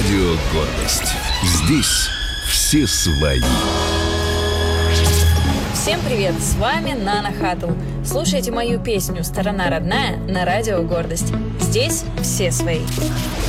Радио «Гордость». Здесь все свои. Всем привет, с вами Нана Хаттл. Слушайте мою песню «Сторона родная» на Радио «Гордость». Здесь все свои.